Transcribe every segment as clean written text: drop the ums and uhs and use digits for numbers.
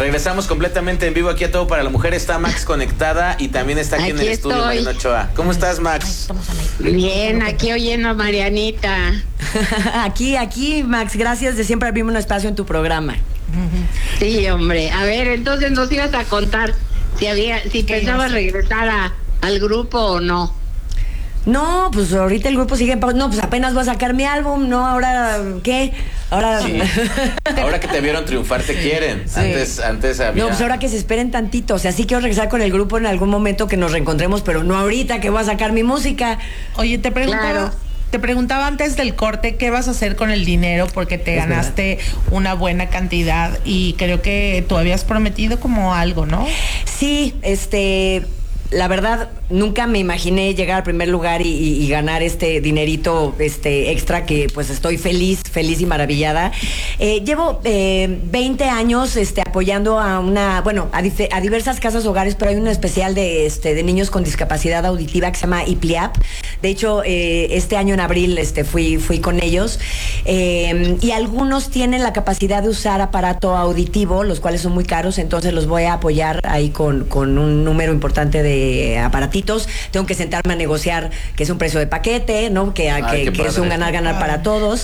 Regresamos completamente en vivo aquí a Todo para la Mujer. Está Max conectada y también está aquí en el estudio Mariana Ochoa. ¿Cómo estás, Max? Bien, aquí oyendo a Marianita. Aquí, Max, gracias de siempre abrirme un espacio en tu programa. Sí, hombre. A ver, entonces nos ibas a contar si pensabas regresar al grupo o no. No, pues ahorita el grupo sigue en pausa. No, pues apenas voy a sacar mi álbum, ¿no? Ahora, ¿qué? Ahora... Sí. Ahora que te vieron triunfar, te quieren. Sí. Antes había... No, pues ahora que se esperen tantito. O sea, sí quiero regresar con el grupo en algún momento que nos reencontremos, pero no ahorita que voy a sacar mi música. Oye, te preguntaba antes del corte qué vas a hacer con el dinero porque te ganaste una buena cantidad y creo que tú habías prometido como algo, ¿no? Sí, la verdad, nunca me imaginé llegar al primer lugar y ganar este dinerito extra que pues estoy feliz y maravillada. Llevo 20 años apoyando a diversas casas hogares, pero hay uno especial de niños con discapacidad auditiva que se llama IPLIAP. De hecho, este año en abril fui con ellos y algunos tienen la capacidad de usar aparato auditivo, los cuales son muy caros, entonces los voy a apoyar ahí con un número importante de aparatitos. Tengo que sentarme a negociar que es un precio de paquete, ¿no? Que es un ganar-ganar para todos.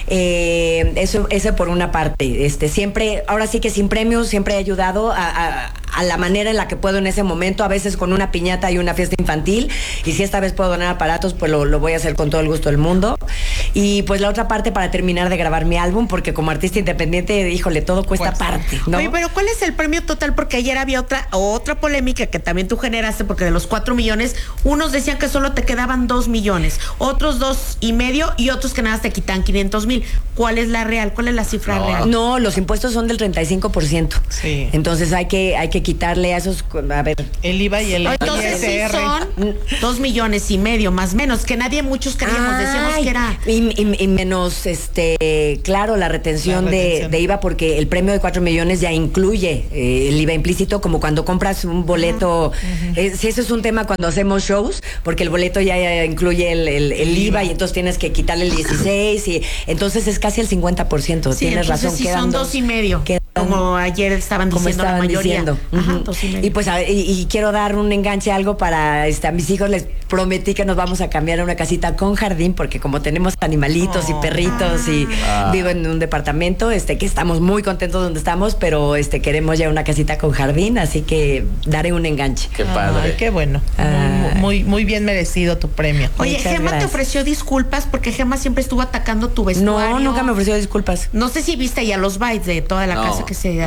Eso por una parte. Siempre, ahora sí que sin premios, siempre he ayudado a la manera en la que puedo en ese momento, a veces con una piñata y una fiesta infantil, y si esta vez puedo donar aparatos, pues lo voy a hacer con todo el gusto del mundo. Y pues la otra parte para terminar de grabar mi álbum, porque como artista independiente, híjole, todo cuesta parte, ¿no? Oye, pero ¿cuál es el premio total? Porque ayer había otra polémica que también tú generaste, porque de los 4 millones, unos decían que solo te quedaban 2 millones, otros 2.5 y otros que nada te quitan 500,000. ¿Cuál es la real? ¿Cuál es la cifra real? No, los impuestos son del 35%. Sí. Entonces hay que quitarle a esos, a ver. El IVA y el Entonces sí son 2,5 millones, más o menos, que muchos queríamos, decíamos que era. Y menos, claro, la retención de IVA, porque el premio de 4 millones ya incluye el IVA implícito, como cuando compras un boleto. Si eso es un tema cuando hacemos shows, porque el boleto ya incluye el IVA y entonces tienes que quitarle el 16 y entonces es casi el 50%. Sí, tienes razón. Sí, son 2,5. Como ayer estaban diciendo la mayoría. Ajá, y pues y quiero dar un enganche, algo para a mis hijos. Les prometí que nos vamos a cambiar a una casita con jardín, porque como tenemos animalitos y perritos y vivo en un departamento, que estamos muy contentos donde estamos, pero queremos ya una casita con jardín, así que daré un enganche. Qué padre. Ay, qué bueno. Muy bien merecido tu premio. Oye, Muchas Gema gracias. Te ofreció disculpas porque Gema siempre estuvo atacando tu vestuario. No, nunca me ofreció disculpas. No sé si viste ya los bytes de toda la casa que se...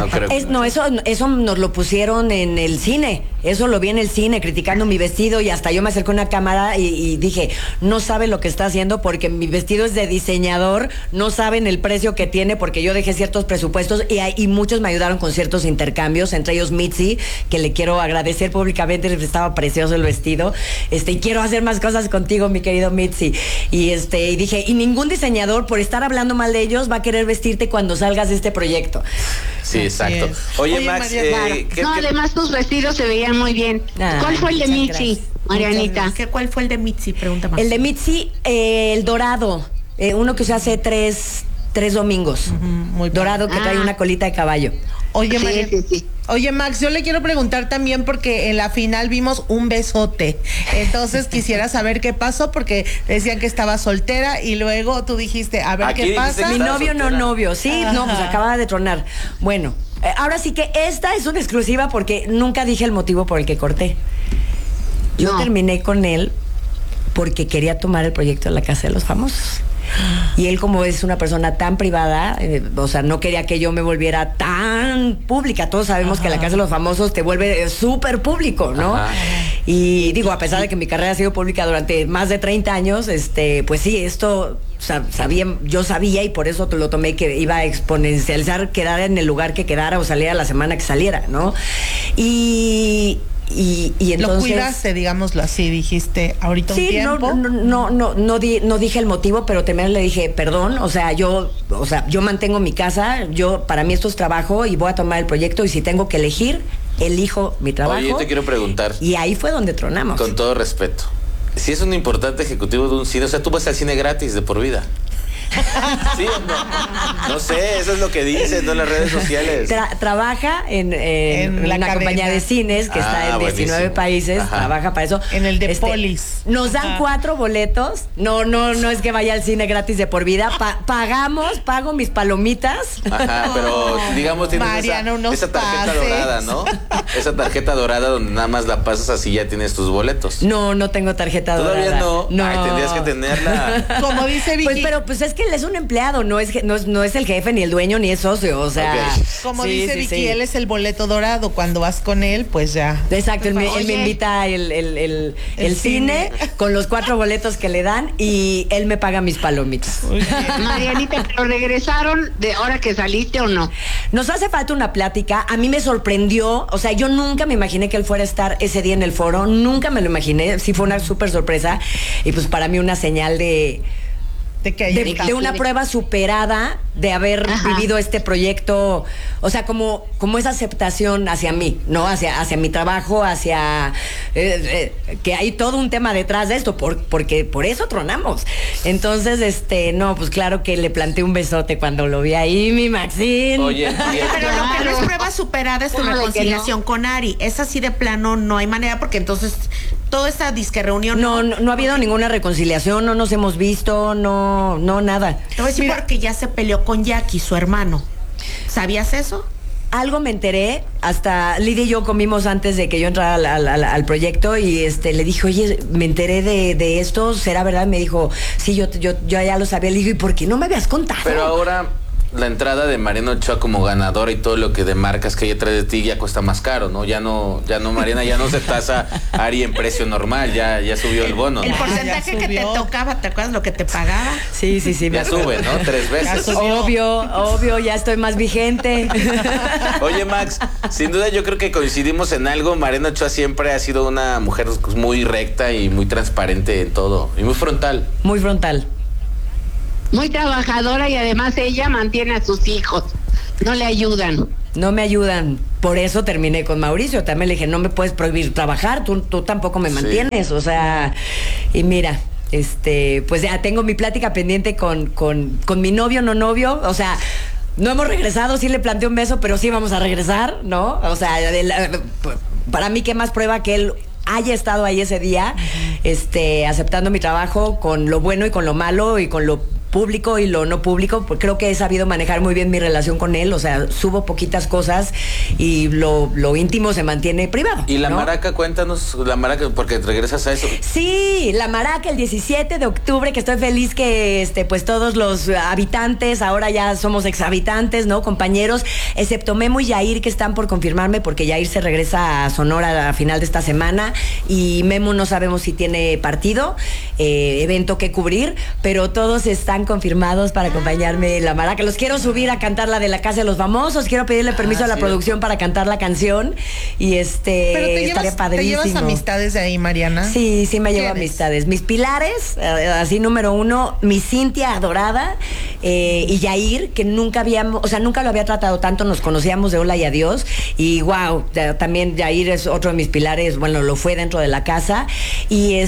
Eso nos lo pusieron en el cine. Eso lo vi en el cine, criticando mi vestido, y hasta yo me acerqué a una cámara y dije, no sabe lo que está haciendo, porque mi vestido es de diseñador, no saben el precio que tiene, porque yo dejé ciertos presupuestos y muchos me ayudaron con ciertos intercambios, entre ellos Mitzi, que le quiero agradecer públicamente, estaba precioso el vestido, y quiero hacer más cosas contigo, mi querido Mitzi. Y dije, y ningún diseñador, por estar hablando mal de ellos, va a querer vestirte cuando salgas de este proyecto. Sí, exacto. Oye, Max, además tus vestidos se veían muy bien. ¿Cuál fue el de Mitzi, Marianita? ¿Cuál fue el de Mitzi? Pregunta más. El de Mitzi, el dorado, uno que se hace tres domingos. Muy dorado, que trae una colita de caballo. Oye, Oye, Max, yo le quiero preguntar también, porque en la final vimos un besote. Entonces quisiera saber qué pasó, porque decían que estaba soltera y luego tú dijiste, a ver qué pasa. Mi novio soltera. No novio, sí, no, pues acaba de tronar. Bueno, ahora sí que esta es una exclusiva, porque nunca dije el motivo por el que corté. Yo terminé con él porque quería tomar el proyecto de la Casa de los Famosos. Y él, como es una persona tan privada, no quería que yo me volviera tan pública. Todos sabemos que la Casa de los Famosos te vuelve súper público, ¿no? Y digo, a pesar de que mi carrera ha sido pública durante más de 30 años, pues sí, esto yo sabía, y por eso lo tomé, que iba a exponencializar, quedar en el lugar que quedara o saliera la semana que saliera, ¿no? Y entonces lo cuidaste, digámoslo así, dijiste ahorita un tiempo. No dije el motivo, pero también le dije, perdón, yo mantengo mi casa, para mí esto es trabajo y voy a tomar el proyecto, y si tengo que elegir, elijo mi trabajo. Oye, yo te quiero preguntar. Y ahí fue donde tronamos. Con todo respeto, si es un importante ejecutivo de un cine, tú vas al cine gratis de por vida. Sí, no sé, eso es lo que dicen, ¿no? En las redes sociales. Trabaja en una compañía de cines que está en 19 buenísimo. países, Ajá. trabaja para eso. En el de Polis. Nos dan 4 boletos, no es que vaya al cine gratis de por vida, pago mis palomitas. Ajá, pero digamos tienes Mariana, esa tarjeta pases. dorada, ¿no? Esa tarjeta dorada donde nada más la pasas así ya tienes tus boletos. No tengo tarjeta dorada. Todavía no. Ay, tendrías que tenerla. Como dice Vicky. Pues es que él es un empleado, no es el jefe, ni el dueño, ni es socio, o sea. Ok. Como sí, dice sí, Vicky, sí. él es el boleto dorado. Cuando vas con él, pues ya. Exacto, él me Oye. invita el El cine con los 4 boletos que le dan y él me paga mis palomitas. Marianita, ¿pero regresaron de ahora que saliste o no? Nos hace falta una plática. A mí me sorprendió, o sea, yo nunca me imaginé que él fuera a estar ese día en el foro, nunca me lo imaginé, sí fue una súper sorpresa y pues para mí una señal de una prueba superada de haber vivido este proyecto, o sea, como esa aceptación hacia mí, ¿no? Hacia mi trabajo, hacia que hay todo un tema detrás de esto, porque por eso tronamos. Entonces, no, pues claro que le planté un besote cuando lo vi ahí, mi Maxine. Oye, Pero lo que no es prueba superada es tu ¿Cómo de que reconciliación con Ari. Es así de plano, no hay manera, porque entonces toda esa disque reunión. No ha habido ninguna reconciliación, no nos hemos visto, no, nada. Te voy a decir porque ya se peleó con Jackie, su hermano. ¿Sabías eso? Algo me enteré, hasta Lidia y yo comimos antes de que yo entrara al proyecto y le dije, oye, me enteré de esto, ¿será verdad? Me dijo, sí, yo ya lo sabía. Le digo, ¿y por qué no me habías contado? pero ahora la entrada de Mariana Ochoa como ganadora y todo lo que demarcas que hay detrás de ti ya cuesta más caro, ¿no? Ya no, Mariana, ya no se tasa Ari en precio normal, ya subió el bono, El ¿no? porcentaje que te tocaba, ¿te acuerdas lo que te pagaba? Sí. Ya sube, ¿no? 3 veces. Obvio, ya estoy más vigente. Oye, Max, sin duda yo creo que coincidimos en algo. Mariana Ochoa siempre ha sido una mujer muy recta y muy transparente en todo, y muy frontal. Muy frontal. Muy trabajadora y además ella mantiene a sus hijos. No le ayudan. No me ayudan. Por eso terminé con Mauricio. También le dije, no me puedes prohibir trabajar, tú tampoco me mantienes. O sea, y mira, pues ya tengo mi plática pendiente con mi novio, no novio. O sea, no hemos regresado, sí le planteé un beso, pero sí vamos a regresar, ¿no? O sea, para mí, ¿qué más prueba que él haya estado ahí ese día, aceptando mi trabajo con lo bueno y con lo malo y con lo público y lo no público? Porque creo que he sabido manejar muy bien mi relación con él, o sea, subo poquitas cosas y lo íntimo se mantiene privado. Y la ¿no? maraca, cuéntanos, la maraca, porque regresas a eso. Sí, la maraca el 17 de octubre, que estoy feliz que pues todos los habitantes, ahora ya somos exhabitantes, ¿no? Compañeros, excepto Memo y Yair, que están por confirmarme, porque Yair se regresa a Sonora a final de esta semana y Memo no sabemos si tiene partido, evento que cubrir, pero todos están confirmados para acompañarme en la maraca. Los quiero subir a cantar la de la Casa de los Famosos, quiero pedirle permiso a la producción para cantar la canción y Pero estaría padrísimo. ¿Te llevas amistades de ahí, Mariana? Sí, me llevo amistades. Mis pilares, así número 1, mi Cintia adorada y Yair, que nunca lo había tratado tanto, nos conocíamos de hola y adiós y wow, también Yair es otro de mis pilares, bueno, lo fue dentro de la casa y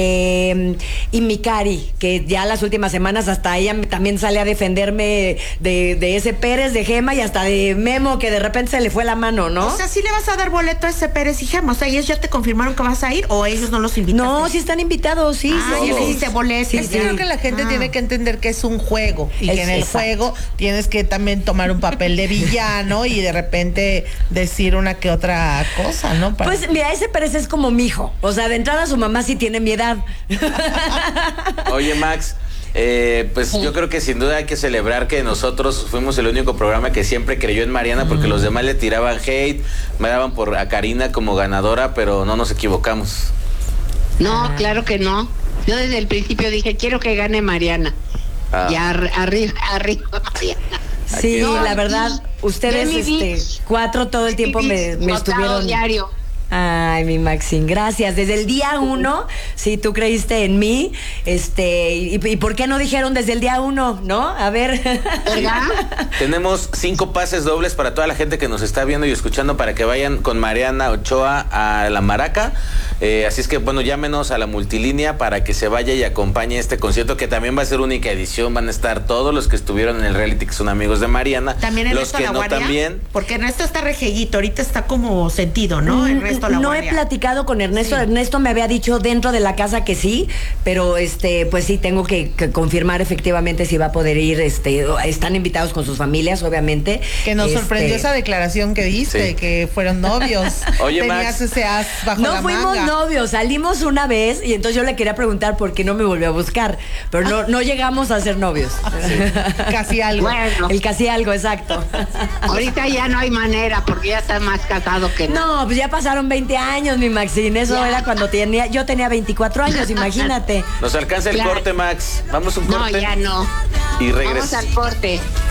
y mi Cari, que ya las últimas semanas hasta ella también sale a defenderme de ese Pérez, de Gema y hasta de Memo, que de repente se le fue la mano, ¿no? O sea, ¿sí le vas a dar boleto a ese Pérez y Gema? O sea, ¿ellos ya te confirmaron que vas a ir o ellos no los invitaste? No, sí están invitados, sí. Ya les diste boleto. Es que creo que la gente tiene que entender que es un juego y que en el juego tienes que también tomar un papel de villano y de repente decir una que otra cosa, ¿no? Pues mira, ese Pérez es como mi hijo. O sea, de entrada su mamá sí tiene mi edad. Oye, Max, pues yo creo que sin duda hay que celebrar que nosotros fuimos el único programa que siempre creyó en Mariana, porque los demás le tiraban hate, me daban a Karina como ganadora, pero no nos equivocamos. No, claro que no. Yo desde el principio dije, quiero que gane Mariana. Y arriba Mariana. Sí, No, la verdad, ustedes 4 todo el tiempo me estuvieron. Diario. Ay, mi Maxine, gracias. Desde el día 1, sí, tú creíste en mí. ¿Y por qué no dijeron desde el día 1, no? A ver. ¿Verdad? Tenemos 5 pases dobles para toda la gente que nos está viendo y escuchando para que vayan con Mariana Ochoa a La Maraca. Así es que, bueno, llámenos a la multilínea para que se vaya y acompañe este concierto, que también va a ser única edición. Van a estar todos los que estuvieron en el reality, que son amigos de Mariana. También los Ernesto que La no Guardia. También. Porque Ernesto está rejeguito, ahorita está como sentido, ¿no? Ernesto La No Guardia. he platicado con Ernesto. Sí. Ernesto me había dicho dentro de la casa que sí, pero pues sí, tengo que confirmar efectivamente si va a poder ir. Están invitados con sus familias, obviamente. Que nos sorprendió esa declaración que diste, Sí. que fueron novios. Oye, Tenías Max. ese as bajo No la fuimos manga. novios, salimos una vez y entonces yo le quería preguntar por qué no me volvió a buscar, pero no llegamos a ser novios. Casi algo. Bueno, El casi algo, exacto. ahorita ya no hay manera porque ya estás más casado que nada. No, pues ya pasaron 20 años, mi Maxine. Eso Ya. era cuando yo tenía 24 años, imagínate. Nos alcanza el Claro. corte, Max. Vamos a un No, corte. ya no. Y Vamos regresa. al corte.